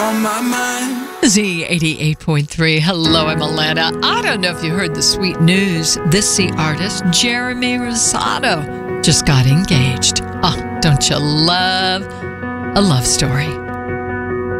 on my mind. Z88.3. Hello, I'm Alana. I don't know if you heard the sweet news. This sea artist, Jeremy Rosado, just got engaged. Oh, don't you love a love story?